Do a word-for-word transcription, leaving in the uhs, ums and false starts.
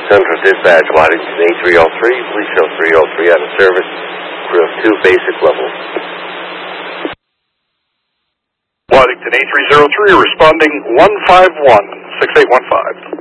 Central Dispatch, Waddington A three oh three, Police Show three oh three out of service, crew of two, basic level. Waddington A three oh three responding one five one, six eight one five.